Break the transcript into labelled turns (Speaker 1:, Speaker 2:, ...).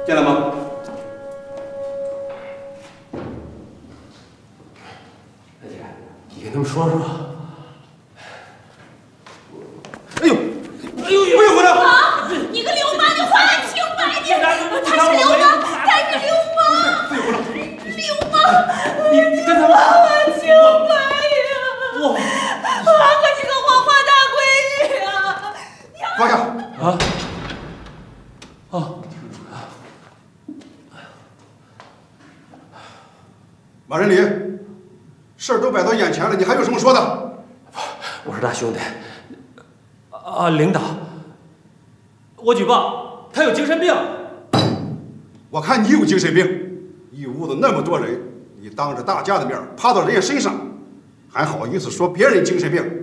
Speaker 1: 进来吗？
Speaker 2: 大姐，你跟他们说说。
Speaker 1: 哎呦，哎呦，不用回来！
Speaker 3: 啊！你个流氓，你还清白你！他是流氓，他是流氓！
Speaker 1: 不用回来！
Speaker 3: 流氓！
Speaker 1: 你跟他们
Speaker 3: 还清白呀！我可是个黄花大闺女啊！
Speaker 1: 放下！
Speaker 2: 啊！
Speaker 1: 马仁礼，事儿都摆到眼前了，你还有什么说的？
Speaker 2: 我说大兄弟，领导，我举报他有精神病。
Speaker 1: 我看你有精神病，一屋子那么多人，你当着大家的面趴到人家身上，还好意思说别人精神病？